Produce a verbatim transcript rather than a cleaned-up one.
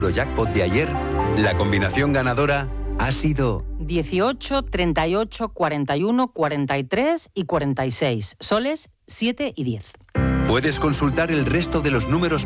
Eurojackpot de ayer, la combinación ganadora ha sido dieciocho, treinta y ocho, cuarenta y uno, cuarenta y tres y cuarenta y seis. Soles siete y diez. Puedes consultar el resto de los números